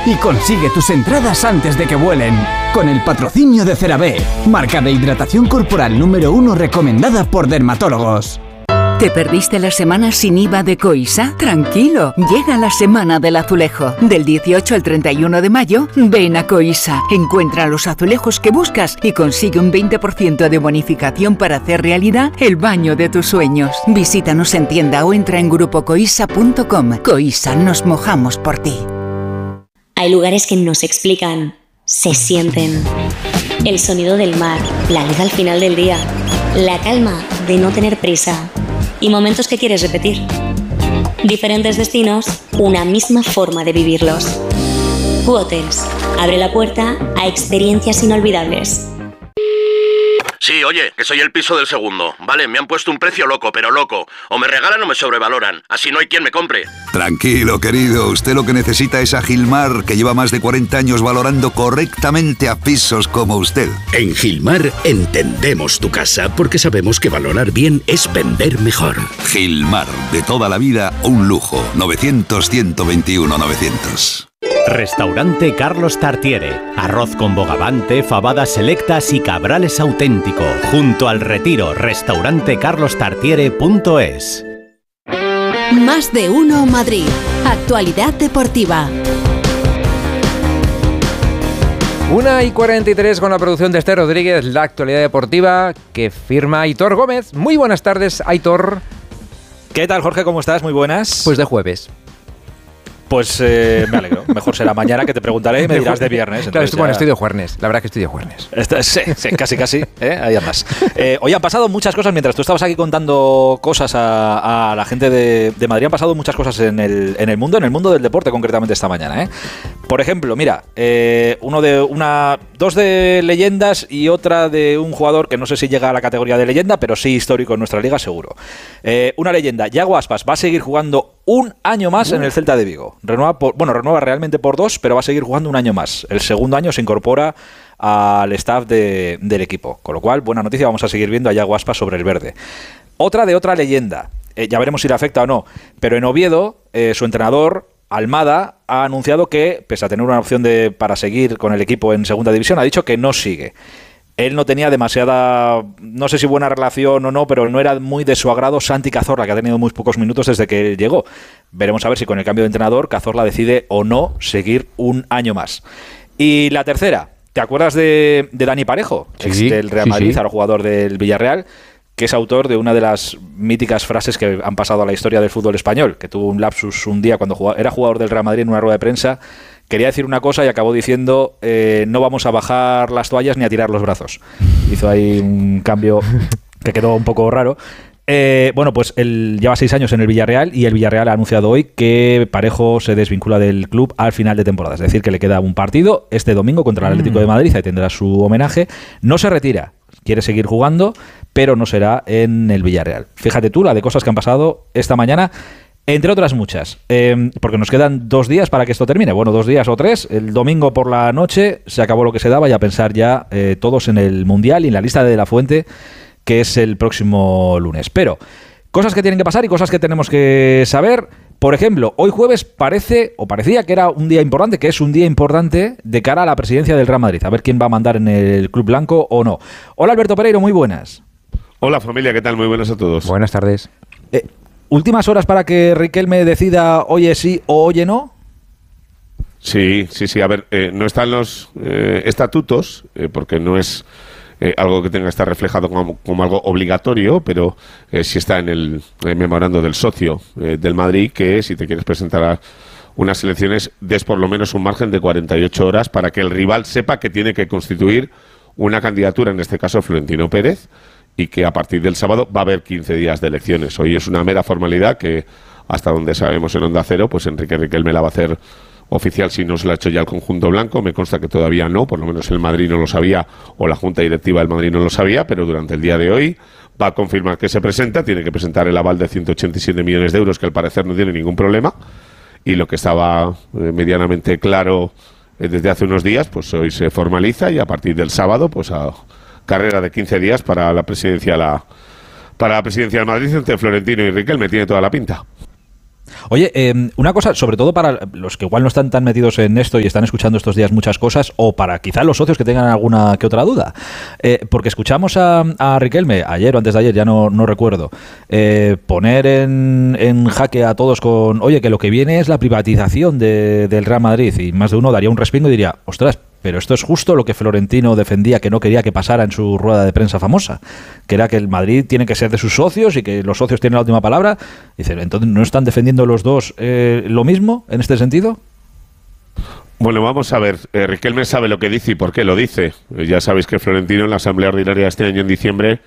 y consigue tus entradas antes de que vuelen. Con el patrocinio de CeraVe, marca de hidratación corporal número 1 recomendada por dermatólogos. ¿Te perdiste la semana sin IVA de Coisa? Tranquilo, llega la semana del azulejo. Del 18 al 31 de mayo, ven a Coisa. Encuentra los azulejos que buscas y consigue un 20% de bonificación para hacer realidad el baño de tus sueños. Visítanos en tienda o entra en grupocoisa.com. Coisa, nos mojamos por ti. Hay lugares que no se explican, se sienten. El sonido del mar, la luz al final del día, la calma de no tener prisa. Y momentos que quieres repetir. Diferentes destinos, una misma forma de vivirlos. Hotels abre la puerta a experiencias inolvidables. Sí, oye, que soy el piso del segundo. Vale, me han puesto un precio loco, pero loco. O me regalan o me sobrevaloran. Así no hay quien me compre. Tranquilo, querido. Usted lo que necesita es a Gilmar, que lleva más de 40 años valorando correctamente a pisos como usted. En Gilmar entendemos tu casa porque sabemos que valorar bien es vender mejor. Gilmar, de toda la vida, un lujo. 900-121-900. Restaurante Carlos Tartiere. Arroz con bogavante, fabadas selectas y cabrales auténtico. Junto al Retiro. Restaurantecarlostartiere.es. Más de uno Madrid. Actualidad deportiva. 1:43 con la producción de Esther Rodríguez, la actualidad deportiva que firma Aitor Gómez. Muy buenas tardes, Aitor. ¿Qué tal, Jorge? ¿Cómo estás? Muy buenas. Pues de jueves. Pues me alegro. Mejor será mañana, que te preguntaré y me dirás de viernes. Claro, bueno, estoy de jueves. La verdad que estoy de jueves. Sí, casi. Ahí andas. Hoy han pasado muchas cosas. Mientras tú estabas aquí contando cosas a la gente de Madrid, han pasado muchas cosas en el mundo del deporte, concretamente esta mañana. Por ejemplo, mira, dos de leyendas y otra de un jugador que no sé si llega a la categoría de leyenda, pero sí histórico en nuestra liga, seguro. Una leyenda, Yago Aspas, va a seguir jugando un año más en el Celta de Vigo. Renueva realmente por 2, pero va a seguir jugando un año más. El segundo año se incorpora al staff del equipo. Con lo cual, buena noticia, vamos a seguir viendo a Yago Aspas sobre el verde. Otra de otra leyenda, ya veremos si le afecta o no, pero en Oviedo, su entrenador, Almada, ha anunciado que, pese a tener una opción para seguir con el equipo en segunda división, ha dicho que no sigue. Él no tenía demasiada, no sé si buena relación o no, pero no era muy de su agrado Santi Cazorla, que ha tenido muy pocos minutos desde que él llegó. Veremos a ver si con el cambio de entrenador Cazorla decide o no seguir un año más. Y la tercera, ¿te acuerdas de Dani Parejo? Sí, ex del Real Madrid, ahora jugador del Villarreal, que es autor de una de las míticas frases que han pasado a la historia del fútbol español, que tuvo un lapsus un día cuando era jugador del Real Madrid en una rueda de prensa. Quería decir una cosa y acabó diciendo no vamos a bajar las toallas ni a tirar los brazos. Hizo ahí un cambio que quedó un poco raro. Pues él lleva 6 años en el Villarreal y el Villarreal ha anunciado hoy que Parejo se desvincula del club al final de temporada. Es decir, que le queda un partido este domingo contra el Atlético de Madrid, ahí tendrá su homenaje. No se retira, quiere seguir jugando, pero no será en el Villarreal. Fíjate tú la de cosas que han pasado esta mañana. Entre otras muchas, porque nos quedan 2 días para que esto termine. Bueno, 2 días o 3. El domingo por la noche se acabó lo que se daba y a pensar ya todos en el Mundial y en la lista de De La Fuente, que es el próximo lunes. Pero cosas que tienen que pasar y cosas que tenemos que saber. Por ejemplo, hoy jueves parecía que era un día importante, que es un día importante de cara a la presidencia del Real Madrid. A ver quién va a mandar en el Club Blanco o no. Hola, Alberto Pereiro, muy buenas. Hola, familia, ¿qué tal? Muy buenas a todos. Buenas tardes. ¿Últimas horas para que Riquelme decida oye sí o oye no? Sí. A ver, no están los estatutos, porque no es algo que tenga que estar reflejado como algo obligatorio, pero sí está en el memorando del socio del Madrid, que si te quieres presentar a unas elecciones, des por lo menos un margen de 48 horas para que el rival sepa que tiene que constituir una candidatura, en este caso Florentino Pérez, y que a partir del sábado va a haber 15 días de elecciones. Hoy es una mera formalidad que, hasta donde sabemos en Onda Cero, pues Enrique Riquelme la va a hacer oficial si no se la ha hecho ya el conjunto blanco. Me consta que todavía no, por lo menos el Madrid no lo sabía, o la Junta Directiva del Madrid no lo sabía, pero durante el día de hoy va a confirmar que se presenta. Tiene que presentar el aval de 187 millones de euros, que al parecer no tiene ningún problema, y lo que estaba medianamente claro desde hace unos días, pues hoy se formaliza, y a partir del sábado, pues a carrera de 15 días para la presidencia del Madrid entre Florentino y Riquelme. Tiene toda la pinta. Oye, una cosa, sobre todo para los que igual no están tan metidos en esto y están escuchando estos días muchas cosas, o para quizá los socios que tengan alguna que otra duda, porque escuchamos a Riquelme ayer o antes de ayer, ya no recuerdo, poner en jaque a todos con, oye, que lo que viene es la privatización del Real Madrid, y más de uno daría un respingo y diría, ostras, pero esto es justo lo que Florentino defendía que no quería que pasara en su rueda de prensa famosa, que era que el Madrid tiene que ser de sus socios y que los socios tienen la última palabra. Dice, entonces, ¿no están defendiendo los dos lo mismo en este sentido? Bueno, vamos a ver. Riquelme sabe lo que dice y por qué lo dice. Ya sabéis que Florentino en la Asamblea Ordinaria de este año en diciembre,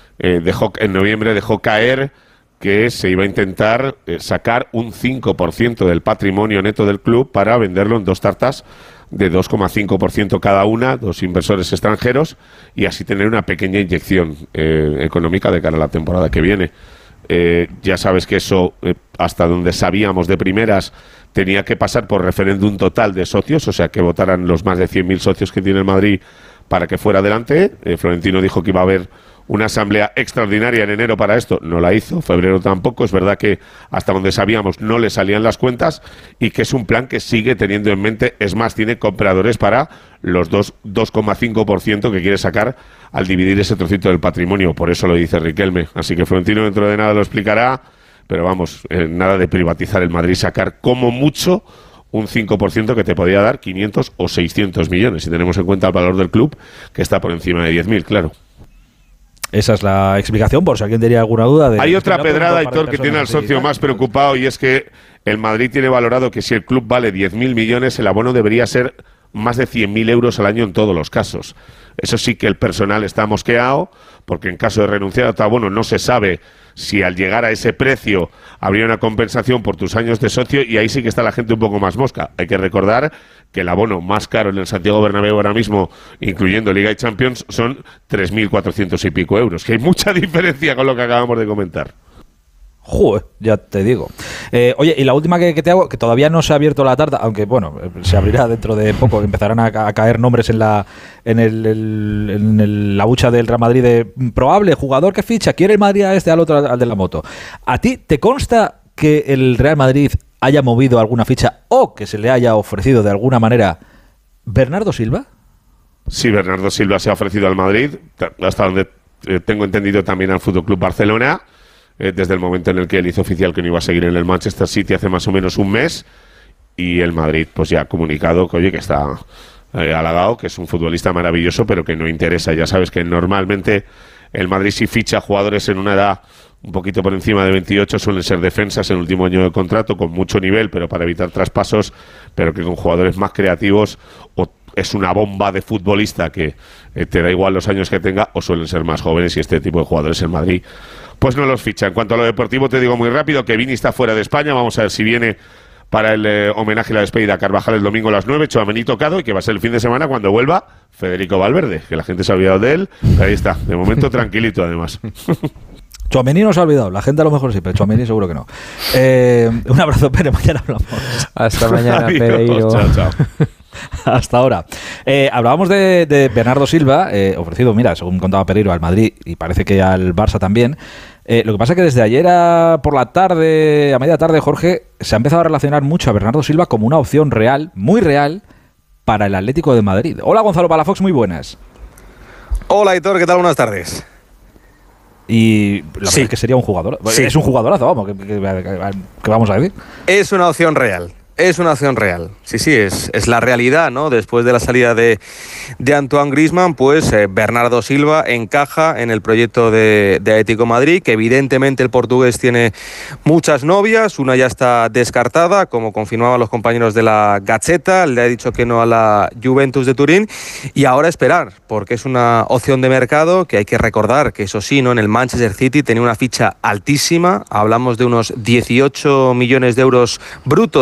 en noviembre dejó caer que se iba a intentar sacar un 5% del patrimonio neto del club para venderlo en dos tartas de 2,5% cada una, dos inversores extranjeros, y así tener una pequeña inyección económica de cara a la temporada que viene. Ya sabes que eso, hasta donde sabíamos de primeras, tenía que pasar por referéndum total de socios, o sea, que votaran los más de 100.000 socios que tiene el Madrid para que fuera adelante. Florentino dijo que iba a haber una asamblea extraordinaria en enero para esto, no la hizo, febrero tampoco, es verdad que hasta donde sabíamos no le salían las cuentas y que es un plan que sigue teniendo en mente, es más, tiene compradores para los 2,5% que quiere sacar al dividir ese trocito del patrimonio, por eso lo dice Riquelme, así que Florentino dentro de nada lo explicará, pero vamos, nada de privatizar el Madrid, sacar como mucho un 5% que te podría dar 500 o 600 millones, si tenemos en cuenta el valor del club, que está por encima de 10.000, claro. Esa es la explicación, por si alguien tenía alguna duda. Hay otra pedrada, Aitor, que tiene al socio más preocupado, y es que el Madrid tiene valorado que si el club vale 10.000 millones, el abono debería ser más de 100.000 euros al año en todos los casos. Eso sí que el personal está mosqueado, porque en caso de renunciar a tu abono no se sabe si al llegar a ese precio habría una compensación por tus años de socio, y ahí sí que está la gente un poco más mosca. Hay que recordar que el abono más caro en el Santiago Bernabéu ahora mismo, incluyendo Liga y Champions, son 3.400 y pico euros, que hay mucha diferencia con lo que acabamos de comentar. Joder, ya te digo. Oye, y la última que te hago, que todavía no se ha abierto la tarta, aunque bueno, se abrirá dentro de poco, empezarán a caer nombres en la bucha del Real Madrid de probable jugador que ficha, quiere el Madrid a este, al otro, al de la moto. ¿A ti te consta que el Real Madrid haya movido alguna ficha o que se le haya ofrecido de alguna manera Bernardo Silva? Sí, Bernardo Silva se ha ofrecido al Madrid, hasta donde tengo entendido también al FC Barcelona, desde el momento en el que él hizo oficial que no iba a seguir en el Manchester City hace más o menos un mes, y el Madrid pues ya ha comunicado que, oye, que está halagado, que es un futbolista maravilloso, pero que no interesa. Ya sabes que normalmente el Madrid, si ficha jugadores en una edad un poquito por encima de 28, suelen ser defensas en el último año de contrato, con mucho nivel, pero para evitar traspasos, pero que con jugadores más creativos, o es una bomba de futbolista que te da igual los años que tenga, o suelen ser más jóvenes, y este tipo de jugadores en Madrid pues no los ficha. En cuanto a lo deportivo, te digo muy rápido que Vini está fuera de España. Vamos a ver si viene para el homenaje y la despedida a Carvajal el domingo a las 9, Tchouaméni tocado, y que va a ser el fin de semana cuando vuelva Federico Valverde, que la gente se ha olvidado de él, pero ahí está, de momento tranquilito además. Tchouaméni no se ha olvidado, la gente a lo mejor sí, pero Tchouaméni seguro que no. Un abrazo, Pere, mañana hablamos. Hasta mañana, Pereiro. Chao, chao. Hasta ahora. Hablábamos de Bernardo Silva, ofrecido, mira, según contaba Pereiro, al Madrid y parece que al Barça también. Lo que pasa es que desde ayer por la tarde, a media tarde, Jorge, se ha empezado a relacionar mucho a Bernardo Silva como una opción real, muy real, para el Atlético de Madrid. Hola, Gonzalo Palafox, muy buenas. Hola, Aitor, ¿qué tal? Buenas tardes. Y la verdad es que sería un jugador. Sí. Es un jugadorazo, vamos, ¿qué vamos a decir? Es una opción real. Es una opción real. Sí, es la realidad, ¿no? Después de la salida de Antoine Griezmann, pues Bernardo Silva encaja en el proyecto de Atlético Madrid, que evidentemente el portugués tiene muchas novias, una ya está descartada, como confirmaban los compañeros de la Gazzetta, le ha dicho que no a la Juventus de Turín, y ahora esperar, porque es una opción de mercado que hay que recordar que eso sí, ¿no? En el Manchester City tenía una ficha altísima, hablamos de unos 18 millones de euros brutos por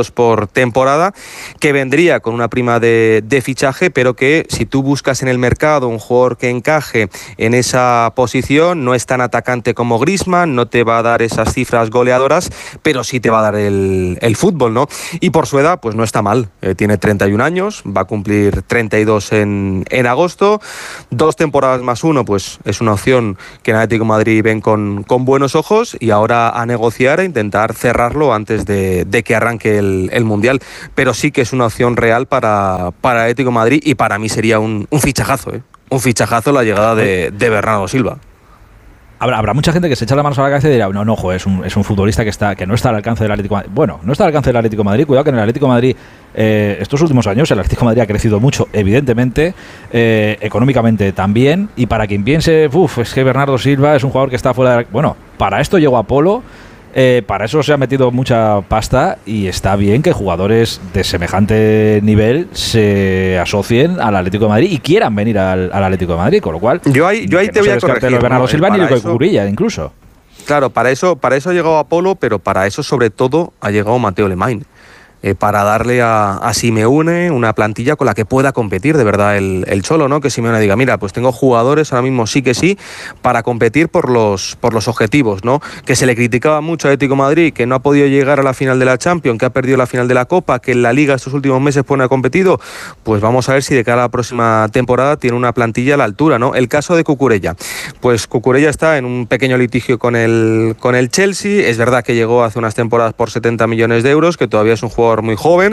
temporada, que vendría con una prima de fichaje, pero que si tú buscas en el mercado un jugador que encaje en esa posición, no es tan atacante como Griezmann, no te va a dar esas cifras goleadoras, pero sí te va a dar el fútbol, ¿no? Y por su edad, pues no está mal. Tiene 31 años, va a cumplir 32 en agosto. 2 temporadas más 1, pues es una opción que en Atlético de Madrid ven con buenos ojos, y ahora a negociar e intentar cerrarlo antes de que arranque el Mundial. Pero sí que es una opción real para Atlético de Madrid, y para mí sería un fichajazo, un fichajazo la llegada de Bernardo Silva. Habrá mucha gente que se echa las manos a la cabeza y dirá, no, es un futbolista que no está al alcance del Atlético de Madrid. Bueno, no está al alcance del Atlético de Madrid. Cuidado que en el Atlético de Madrid, estos últimos años, el Atlético de Madrid ha crecido mucho, evidentemente, económicamente también. Y para quien piense, es que Bernardo Silva es un jugador que está fuera de... Bueno, para esto llegó Apolo. Para eso se ha metido mucha pasta, y está bien que jugadores de semejante nivel se asocien al Atlético de Madrid y quieran venir al Atlético de Madrid, con lo cual yo ahí te voy a corregir, lo Bernardo Silva ni lo de Cucurella incluso. Claro, para eso ha llegado Apolo, pero para eso sobre todo ha llegado Mateo Lemay. Para darle a Simeone una plantilla con la que pueda competir de verdad el Cholo, ¿no? Que Simeone diga, mira, pues tengo jugadores ahora mismo sí para competir por los objetivos, ¿no? Que se le criticaba mucho a Atlético de Madrid, que no ha podido llegar a la final de la Champions, que ha perdido la final de la Copa, que en la Liga estos últimos meses no ha competido. Pues vamos a ver si de cara a la próxima temporada tiene una plantilla a la altura, ¿no? El caso de Cucurella. Pues Cucurella está en un pequeño litigio con el Chelsea. Es verdad que llegó hace unas temporadas por 70 millones de euros, que todavía es un jugador muy joven,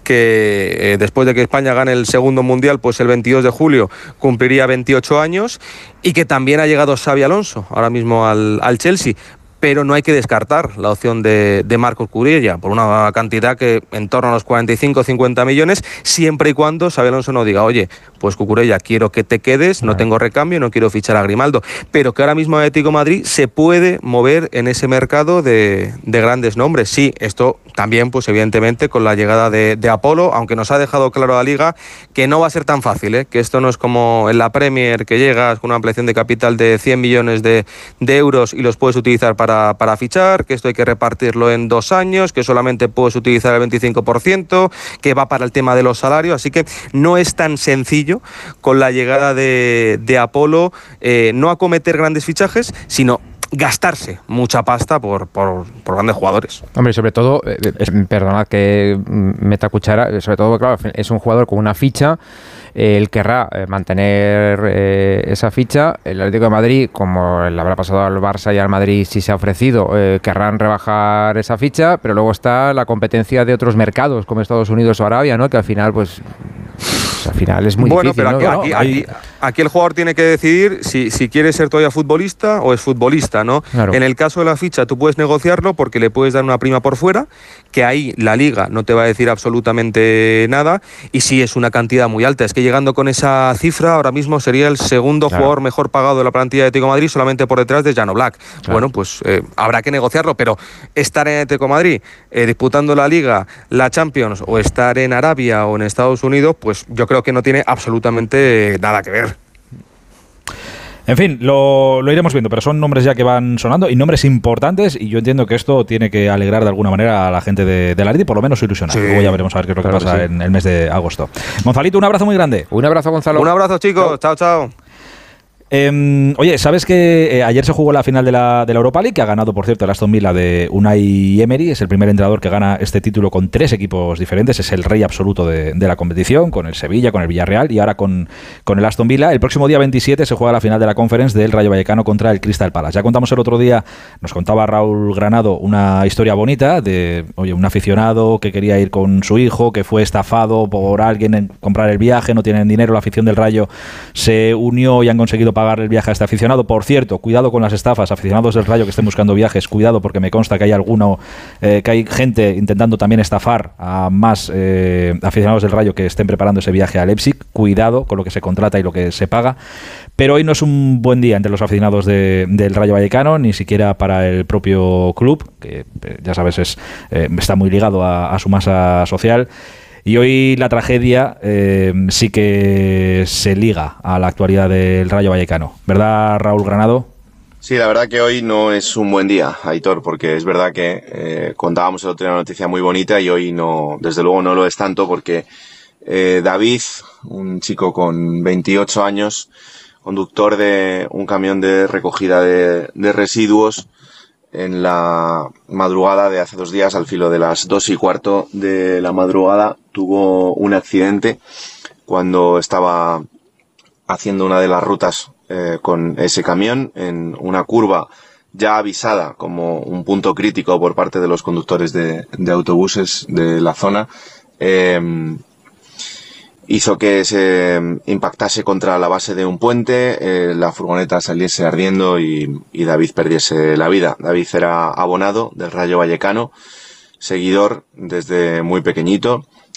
que después de que España gane el segundo mundial, pues el 22 de julio cumpliría 28 años, y que también ha llegado Xabi Alonso ahora mismo al Chelsea. Pero no hay que descartar la opción de Marcos Cucurella por una cantidad que en torno a los 45-50 millones, siempre y cuando Xabi Alonso no diga, oye, pues Cucurella, quiero que te quedes, no tengo recambio, no quiero fichar a Grimaldo. Pero que ahora mismo Atlético de Madrid se puede mover en ese mercado de grandes nombres. Sí, esto también, pues evidentemente, con la llegada de Apolo, aunque nos ha dejado claro la Liga que no va a ser tan fácil, que esto no es como en la Premier, que llegas con una ampliación de capital de 100 millones de euros y los puedes utilizar para fichar, que esto hay que repartirlo en 2 años, que solamente puedes utilizar el 25%, que va para el tema de los salarios, así que no es tan sencillo con la llegada de Apolo no acometer grandes fichajes, sino gastarse mucha pasta por grandes jugadores. Hombre, sobre todo, perdonad que meta cuchara, sobre todo, claro, es un jugador con una ficha. Él querrá mantener esa ficha. El Atlético de Madrid, como le habrá pasado al Barça y al Madrid si se ha ofrecido, querrán rebajar esa ficha, pero luego está la competencia de otros mercados como Estados Unidos o Arabia, ¿no? Que al final, pues al final es muy difícil. Bueno, pero aquí el jugador tiene que decidir si quiere ser todavía futbolista o es futbolista, ¿no? Claro. En el caso de la ficha tú puedes negociarlo porque le puedes dar una prima por fuera, que ahí la Liga no te va a decir absolutamente nada, y sí es una cantidad muy alta. Es que llegando con esa cifra ahora mismo sería el segundo jugador mejor pagado de la plantilla de Atlético de Madrid, solamente por detrás de Jan Oblak. Claro. Bueno, pues habrá que negociarlo, pero estar en Atlético de Madrid disputando la Liga, la Champions, o estar en Arabia o en Estados Unidos, pues yo creo que no tiene absolutamente nada que ver. En fin, lo iremos viendo, pero son nombres ya que van sonando y nombres importantes, y yo entiendo que esto tiene que alegrar de alguna manera a la gente de la Atleti, por lo menos ilusionar. Sí. Luego ya veremos a ver qué es lo que pasa en el mes de agosto. Gonzalito, un abrazo muy grande. Un abrazo, Gonzalo. Un abrazo, chicos. Chao, chao. Oye, ¿sabes que ayer se jugó la final de la Europa League, que ha ganado, por cierto, el Aston Villa de Unai Emery? Es el primer entrenador que gana este título con 3 equipos diferentes. Es el rey absoluto de la competición, con el Sevilla, con el Villarreal y ahora con el Aston Villa. El próximo día 27 se juega la final de la Conference del Rayo Vallecano contra el Crystal Palace. Ya contamos el otro día, nos contaba Raúl Granado una historia bonita de, oye, un aficionado que quería ir con su hijo, que fue estafado por alguien en comprar el viaje, no tienen dinero, la afición del Rayo se unió y han conseguido pagar el viaje a este aficionado. Por cierto, cuidado con las estafas, aficionados del Rayo que estén buscando viajes, cuidado, porque me consta que hay que hay gente intentando también estafar a más aficionados del Rayo que estén preparando ese viaje a Leipzig. Cuidado con lo que se contrata y lo que se paga. Pero hoy no es un buen día entre los aficionados del Rayo Vallecano, ni siquiera para el propio club, que ya sabes está muy ligado a su masa social. Y hoy la tragedia sí que se liga a la actualidad del Rayo Vallecano. ¿Verdad, Raúl Granado? Sí, la verdad que hoy no es un buen día, Aitor, porque es verdad que contábamos el otro día una noticia muy bonita y hoy no, desde luego no lo es tanto porque David, un chico con 28 años, conductor de un camión de recogida de residuos, en la madrugada de hace 2 días, al filo de las 2:15 de la madrugada, tuvo un accidente cuando estaba haciendo una de las rutas con ese camión en una curva ya avisada como un punto crítico por parte de los conductores de autobuses de la zona. Hizo que se impactase contra la base de un puente, la furgoneta saliese ardiendo y David perdiese la vida. David era abonado del Rayo Vallecano, seguidor desde muy pequeñito,